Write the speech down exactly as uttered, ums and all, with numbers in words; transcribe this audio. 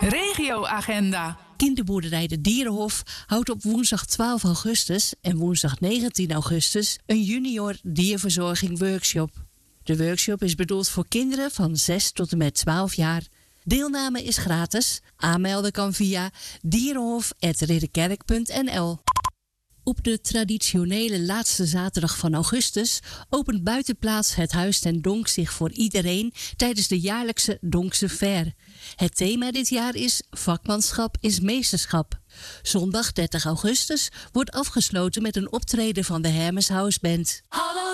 Regioagenda. Kinderboerderij De Dierenhof houdt op woensdag twaalf augustus en woensdag negentien augustus een junior dierverzorging workshop. De workshop is bedoeld voor kinderen van zes tot en met twaalf jaar. Deelname is gratis. Aanmelden kan via dierenhof apenstaartje ridderkerk punt n l. Op de traditionele laatste zaterdag van augustus opent buitenplaats het Huis ten Donk zich voor iedereen tijdens de jaarlijkse Donkse Fair. Het thema dit jaar is Vakmanschap is meesterschap. Zondag dertig augustus wordt afgesloten met een optreden van de Hermes House Band.